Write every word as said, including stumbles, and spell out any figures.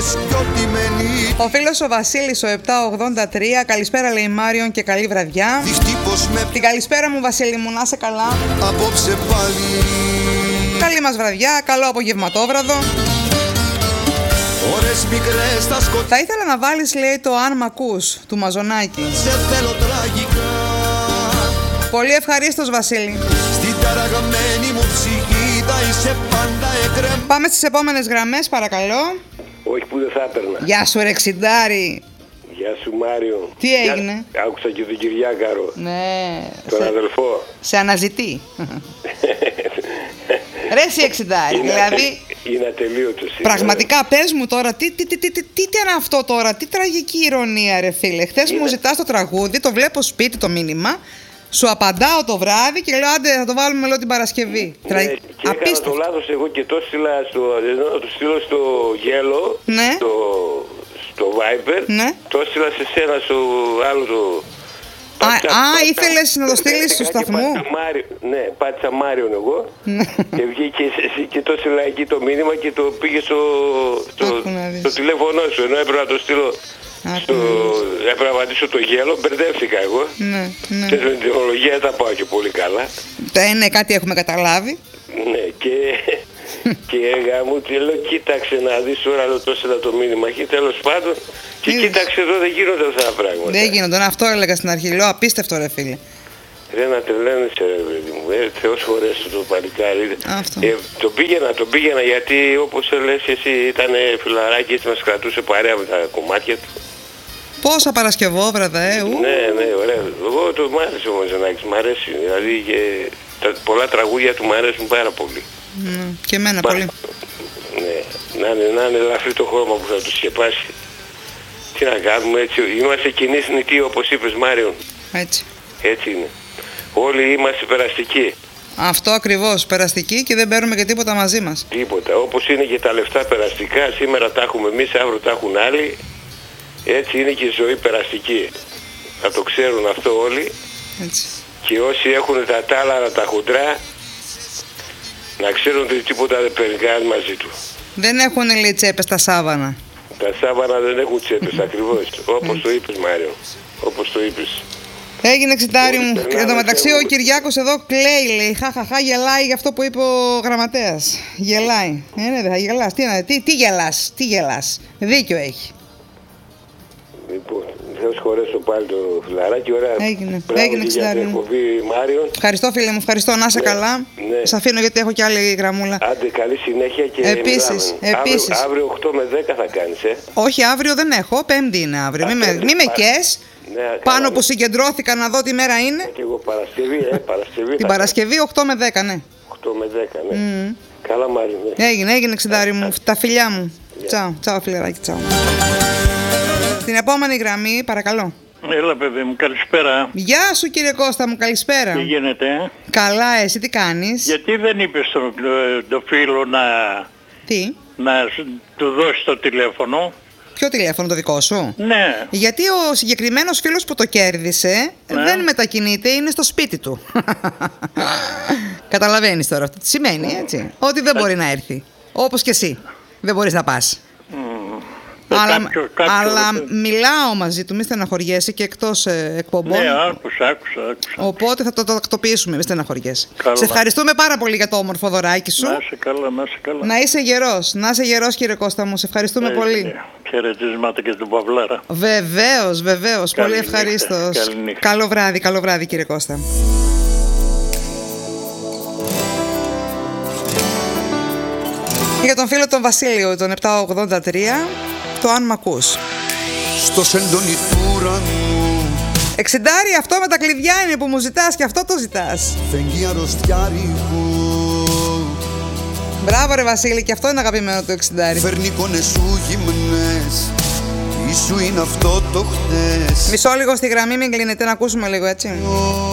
Ο φίλος ο Βασίλης ο επτακόσια ογδόντα τρία. Καλησπέρα λέει Μάριον και καλή βραδιά. Με... Την καλησπέρα μου Βασίλη μου, να είσαι καλά. Απόψε πάλι. Καλή μας βραδιά, καλό απογευματόβραδο. Ώρες μικρές, τα σκοτ... Θα ήθελα να βάλεις λέει το Αν Μ' Ακούς του Μαζονάκη. Σε θέλω τραγικά. Πολύ ευχαρίστως Βασίλη. Στην ταραγμένη μου ψυχή θα είσαι πάντα εκρεμ... Πάμε στις επόμενες γραμμές παρακαλώ. Όχι που δεν θα έπαιρνα. Γεια σου ρε Ξιντάρη. Γεια σου Μάριο. Τι έγινε? Γεια... Άκουσα και τον Κυριάκαρο. Ναι. Τον σε... αδελφό. Σε αναζητεί. Ρε εσύ Εξιντάρη, είναι δηλαδή ατε... είναι ατελείωτος. πραγματικά πες μου τώρα τι, τι, τι, τι, τι, τι είναι αυτό τώρα. Τι τραγική ηρωνία ρε φίλε. Χθες είναι... μου ζητάς το τραγούδι, το βλέπω σπίτι το μήνυμα. Σου απαντάω το βράδυ και λέω άντε θα το βάλουμε λέω την Παρασκευή. Ναι, Τρα... και έκανα το λάθος εγώ και το στείλα στο, το στείλω στο γέλο, ναι. στο, στο Viber, ναι. Το στείλα σε σένα στο άλλο το... Α, πάτσα, α πάτσα, ήθελες να το στείλεις στο σταθμό. Ναι, πάτησα Μάριον εγώ και βγήκε εσύ και το στείλα εκεί το μήνυμα και το πήγε στο, στο, στο τηλέφωνο σου, ενώ έπρεπε να το στείλω. Στο... Έπρεπε να απαντήσω το γέλο, μπερδεύτηκα εγώ. Ναι, ναι. Και στην τεχνολογία δεν τα πάω και πολύ καλά. Ναι, κάτι έχουμε καταλάβει. Ναι, και, και γαμού και λέω κοίταξε να δεις τώρα τόσο το μήνυμα και τέλος πάντων. Και Είδες. Κοίταξε εδώ δεν γίνονται αυτά τα πράγματα. Δεν γίνονται, αυτό έλεγα στην αρχή, λέω απίστευτο ρε φίλε. Ρε να τρελαίνεσαι ρε παιδί μου, ε, Θεός χωρέσου το παλικάρι. Ε, τον πήγαινα, τον πήγαινα γιατί όπως λες εσύ ήταν φιλαράκι έτσι μας κρατούσε παρέα με τα κομμάτια του. Πόσα Παρασκευόβραδα, ε, ου. Ναι, ναι, ωραία. Εγώ το μ' άρεσε ο Μαζονάκης, μ' αρέσει. Δηλαδή και τα, πολλά τραγούδια του μ' αρέσουν πάρα πολύ. Mm, και εμένα Πα, πολύ. Ναι, να είναι, να είναι ελαφρύ το χρώμα που θα του σκεπάσει. Τι να κάνουμε έτσι, είμαστε κοινοί θνητοί όπως είπες Μάριον. Έτσι. Έτσι είναι. Όλοι είμαστε περαστικοί. Αυτό ακριβώς, περαστικοί και δεν παίρνουμε και τίποτα μαζί μας. Τίποτα, όπως είναι και τα λεφτά περαστικά, σήμερα τα έχουμε εμείς, αύριο τα έχουν άλλοι. Έτσι είναι και η ζωή περαστική. Να το ξέρουν αυτό όλοι. Έτσι. Και όσοι έχουν τα τάλαρα, τα χοντρά, να ξέρουν ότι τίποτα δεν περνάει μαζί του. Δεν έχουν λέει τσέπες τα σάβανα. Τα σάβανα δεν έχουν τσέπες ακριβώς. Όπως το είπες Μάριο. Όπως το είπες. Έγινε Ξιτάρι μου. Εν τω μεταξύ ο Κυριάκος εδώ κλαίει, λέει. Χαχαχά, γελάει για αυτό που είπε ο γραμματέας. Γελάει. Ε, ναι, δεν θα γελάς. Τι, τι, τι γελάς, τι γελάς. Δίκιο έχει. Λοιπόν, θα σχολέσω πάλι το φιλαράκι. Ωραία. Έγινε, έγινε Ξιτάρι μου. Ευχαριστώ φίλε μου, ευχαριστώ. Να είσαι ναι, καλά. Ναι. Σ' αφήνω γιατί έχω κι άλλη γραμμούλα. Άντε, καλή συνέχεια και επίσης, επίσης. Αύριο, αύριο οκτώ με δέκα θα κάνεις, ε. Όχι, αύριο δεν έχω. Πέμπτη είναι αύριο. Μην με, μη με κες. Ναι, πάνω καλά, που συγκεντρώθηκα να δω τι μέρα είναι. Και εγώ Παρασκευή, ε, Παρασκευή. Την Παρασκευή οκτώ με δέκα, ναι. οκτώ με δέκα, ναι. Mm. Καλά Μάρι, ναι. Έγινε, έγινε Ξεντάρι μου. Τα φιλιά μου. Yeah. Τσάου, τσάου φιλεράκι, τσάου. Στην επόμενη γραμμή, παρακαλώ. Έλα παιδί μου, καλησπέρα. Γεια σου κύριε Κώστα μου, καλησπέρα. Τι γίνεται, ε? Καλά, εσύ τι κάνεις? Γιατί δεν είπες στον το φίλο να... Τι? Να του δώσει το τηλέφωνο. Ποιο τηλέφωνο, το δικό σου? Ναι. Γιατί ο συγκεκριμένος φίλος που το κέρδισε ναι. δεν μετακινείται, είναι στο σπίτι του. Καταλαβαίνεις τώρα αυτό τι σημαίνει, έτσι? Ότι δεν μπορεί να έρθει. Όπως και εσύ. Δεν μπορείς να πας. Mm. Αλλά, κάποιο, κάποιο, αλλά κάποιο. μιλάω μαζί του, μη στεναχωριέσαι και εκτός ε, εκπομπών. Ναι, άκουσα, άκουσα, άκουσα. Οπότε θα το τακτοποιήσουμε, μη στεναχωριέσαι. Σε ευχαριστούμε πάρα πολύ για το όμορφο δωράκι σου. Να είσαι καλά, να είσαι καλά. Να είσαι γερός, να είσαι γερός κύριε Κώστα μου, σε ευχαριστούμε ε, πολύ. Ναι. Χαιρετίσματα και στον Παυλάρα. Βεβαίως, βεβαίως, πολύ ευχαρίστως. Καλό βράδυ, καλό βράδυ κύριε Κώστα. Για τον φίλο τον Βασίλειο, τον επτακόσια ογδόντα τρία, το Αν Μ' Ακούς. Στο σεντόνι του ουρανού. Εξιντάρι, αυτό με τα κλειδιά είναι που μου ζητάς και αυτό το ζητάς. Φεγγεί αρρωστιάρικο. Μπράβο ρε Βασίλη, και αυτό είναι αγαπημένο το εξιντάρι. Φέρνει εικόνες σου γυμνές. Τι σου είναι αυτό το χτες. Μισό λίγο στη γραμμή, μην κλείνετε, να ακούσουμε λίγο έτσι.